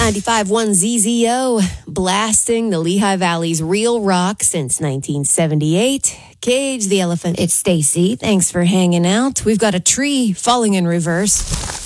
95.1 ZZO, blasting the Lehigh Valley's real rock since 1978. Cage the Elephant, it's Stacy. Thanks for hanging out. We've got a tree falling in reverse.